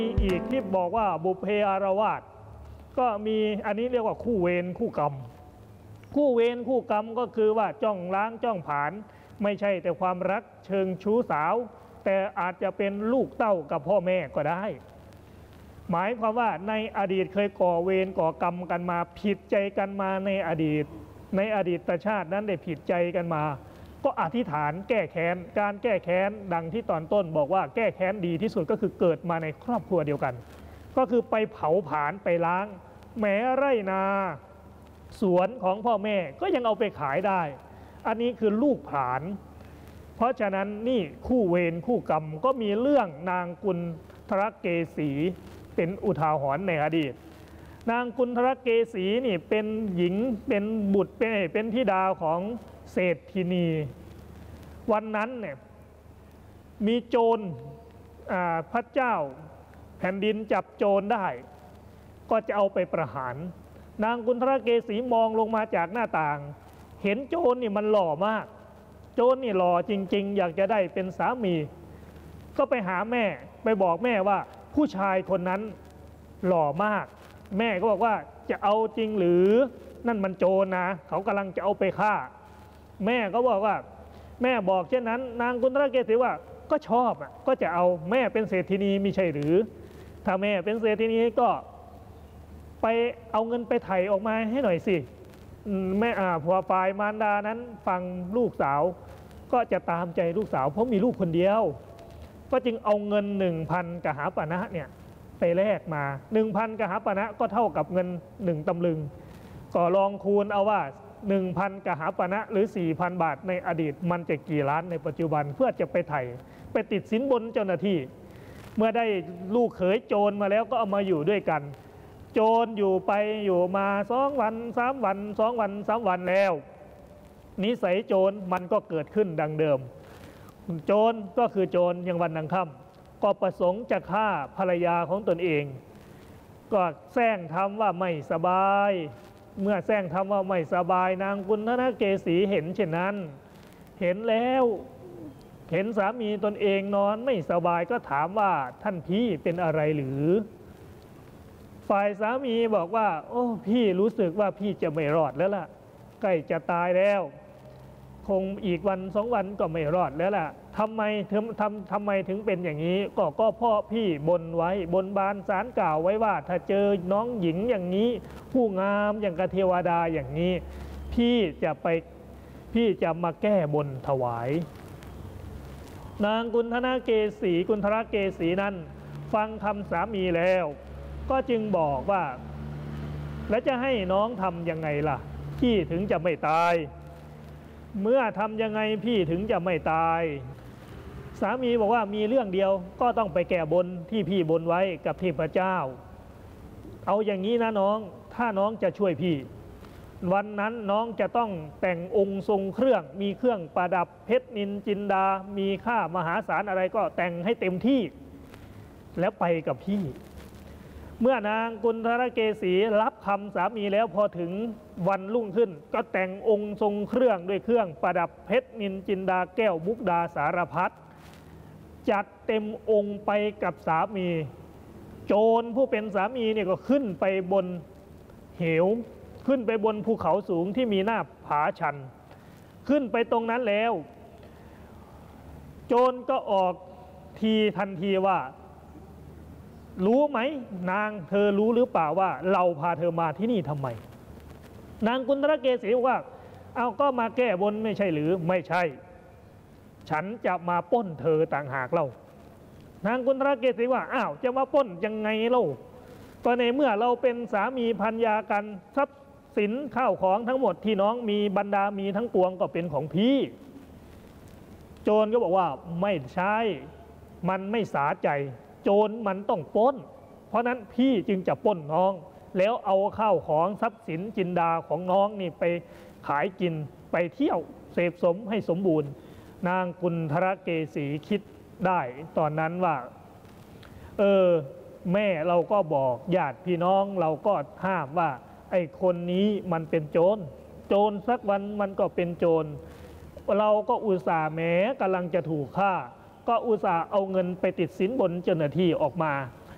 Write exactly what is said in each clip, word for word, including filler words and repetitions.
มีอีกที่บอกว่าบุพเพอารวาสก็มีอันนี้เรียกว่าคู่เวรคู่กรรมคู่เวรคู่กรรมก็คือว่าจ้องล้างจ้องผานไม่ใช่แต่ความรักเชิงชู้สาวแต่อาจจะเป็นลูกเต้ากับพ่อแม่ก็ได้หมายความว่าในอดีตเคยก่อเวรก่อกรรมกันมาผิดใจกันมาในอดีตในอดีตชาตินั้นได้ผิดใจกันมาก็อธิษฐานแก้แค้นการแก้แค้นดังที่ตอนต้นบอกว่าแก้แค้นดีที่สุดก็คือเกิดมาในครอบครัวเดียวกันก็คือไปเผาผลาญไปล้างแม้ไร่นาสวนของพ่อแม่ก็ยังเอาไปขายได้อันนี้คือลูกผลาญเพราะฉะนั้นนี่คู่เวรคู่กรรมก็มีเรื่องนางกุลธรเกษีเป็นอุทาหรณ์ในอดีตนางกุลธรเกษีนี่เป็นหญิงเป็นบุตรเป็นเป็นธิดาของเศรษฐินีวันนั้นเนี่ยมีโจรพระเจ้าแผ่นดินจับโจรได้ก็จะเอาไปประหารนางกุลธรเกษีมองลงมาจากหน้าต่างเห็นโจรนี่มันหล่อมากโจรนี่หล่อจริงๆอยากจะได้เป็นสามีก็ไปหาแม่ไปบอกแม่ว่าผู้ชายคนนั้นหล่อมากแม่ก็บอกว่าจะเอาจริงหรือนั่นมันโจรนะเขากำลังจะเอาไปฆ่าแม่ก็บอกว่าแม่บอกเช่นนั้นนางกุลธรเกษีว่าก็ชอบอ่ะก็จะเอาแม่เป็นเศรษฐินีมิใช่หรือถ้าแม่เป็นเศรษฐินีก็ไปเอาเงินไปไถ่ออกมาให้หน่อยสิแม่อ่าผัวฝ่ายมารดานั้นฟังลูกสาวก็จะตามใจลูกสาวเพราะมีลูกคนเดียวก็จึงเอาเงินหนึ่งพันกหาปณะเนี่ยไปแลกมาหนึ่งพันกหาปณะก็เท่ากับเงินหนึ่งตำลึงก็ลองคูณเอาว่าหนึ่งพันกหาปณะหรือ สี่พัน บาทในอดีตมันจะกี่ล้านในปัจจุบันเพื่อจะไปไถ่ไปติดสินบนเจ้าหน้าที่เมื่อได้ลูกเขยโจรมาแล้วก็เอามาอยู่ด้วยกันโจรอยู่ไปอยู่มาสองวันสามวันสองวันสามวันแล้วนิสัยโจรมันก็เกิดขึ้นดังเดิมโจรก็คือโจรยังวันยังค่ำก็ประสงค์จะฆ่าภรรยาของตนเองก็แซงทำว่าไม่สบายเมื่อแซงทำว่าไม่สบายนางกุลธรเกษีเห็นเช่นนั้นเห็นแล้วเห็นสามีตนเองนอนไม่สบายก็ถามว่าท่านพี่เป็นอะไรหรือฝ่ายสามีบอกว่าโอ้พี่รู้สึกว่าพี่จะไม่รอดแล้วล่ะใกล้จะตายแล้วคงอีกวันสองวันก็ไม่รอดแล้วล่ะทำไมถึงทำทำไมถึงเป็นอย่างนี้ก็ก็เพราะพี่บนไว้บนบานสารกล่าวไว้ว่าถ้าเจอน้องหญิงอย่างนี้ผู้งามอย่างกเทวดาอย่างนี้พี่จะไปพี่จะมาแก้บนถวายนางกุลธรเกษีกุลธรเกษีนั้นฟังคำสามีแล้วก็จึงบอกว่าแล้วจะให้น้องทำยังไงล่ะพี่ถึงจะไม่ตายเมื่อทำยังไงพี่ถึงจะไม่ตายสามีบอกว่ามีเรื่องเดียวก็ต้องไปแก้บนที่พี่บนไว้กับเทพเจ้าเอาอย่างนี้นะน้องถ้าน้องจะช่วยพี่วันนั้นน้องจะต้องแต่งองค์ทรงเครื่องมีเครื่องประดับเพชรนินจินดามีค่ามหาศาลอะไรก็แต่งให้เต็มที่แล้วไปกับพี่เมื่อนางกุลธรเกษีรับคำสามีแล้วพอถึงวันรุ่งขึ้นก็แต่งองค์ทรงเครื่องด้วยเครื่องประดับเพชรนินจินดาแก้วมุกดาสารพัดจัดเต็มองค์ไปกับสามีโจรผู้เป็นสามีเนี่ยก็ขึ้นไปบนเหวขึ้นไปบนภูเขาสูงที่มีหน้าผาชันขึ้นไปตรงนั้นแล้วโจรก็ออกทีทันทีว่ารู้ไหมนางเธอรู้หรือเปล่าว่าเราพาเธอมาที่นี่ทำไมนางกุลธรเกษีบอกว่าเอาก็มาแก้บนไม่ใช่หรือไม่ใช่ฉันจะมาปล้นเธอต่างหากเล่านางกุลธรเกษีว่าอ้าวจะมาปล้นยังไงเล่าก็ในเมื่อเราเป็นสามีภรรยากันทรัพย์สินข้าวของทั้งหมดที่น้องมีบรรดามีทั้งปวงก็เป็นของพี่โจรก็บอกว่าไม่ใช่มันไม่สาใจโจรมันต้องปล้นเพราะนั้นพี่จึงจะปล้นน้องแล้วเอาข้าวของทรัพย์สินจินดาของน้องนี่ไปขายกินไปเที่ยวเสพสมให้สมบูรณ์นางกุลธรเกษีคิดได้ตอนนั้นว่าเออแม่เราก็บอกญาติพี่น้องเราก็ห้ามว่าไอ้คนนี้มันเป็นโจรโจรสักวันมันก็เป็นโจรเราก็อุตส่าห์แม้กำลังจะถูกฆ่าก็อุตส่าห์เอาเงินไปติดสินบนเจ้าหน้าที่ออกมา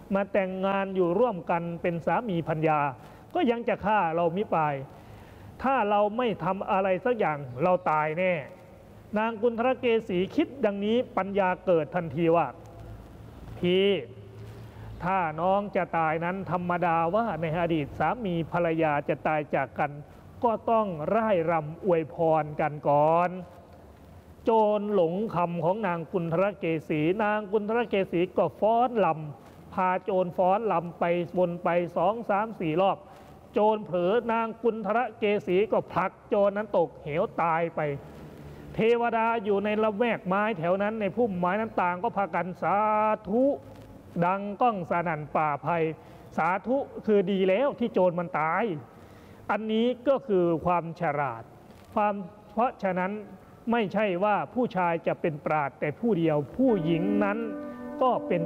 มาแต่งงานอยู่ร่วมกันเป็นสามีภรรยาก็ยังจะฆ่าเรามิปรายถ้าเราไม่ทำอะไรสักอย่างเราตายแน่นางกุณฑรเกษีคิดดังนี้ปัญญาเกิดทันทีว่าพี่ถ้าน้องจะตายนั้นธรรมดาว่าในอดีตสามีภรรยาจะตายจากกันก็ต้องร่ายรำอวยพรกันก่อนโจรหลงคำของนางกุณฑรเกษีนางกุณฑรเกษีก็ฟ้อนลำพาโจรฟ้อนลำไปวนไปสองสามสี่รอบโจรเผลอนางกุณฑรเกษีก็ผลักโจรนั้นตกเหวตายไปเทวดาอยู่ในละแวกไม้แถวนั้นในพุ่มไม้นั้นต่างก็พากันสาธุดังก้องสนั่นป่าไผ่สาธุคือดีแล้วที่โจรมันตายอันนี้ก็คือความฉลาดความเพราะฉะนั้นไม่ใช่ว่าผู้ชายจะเป็นปราชญ์แต่ผู้เดียวผู้หญิงนั้นก็เป็น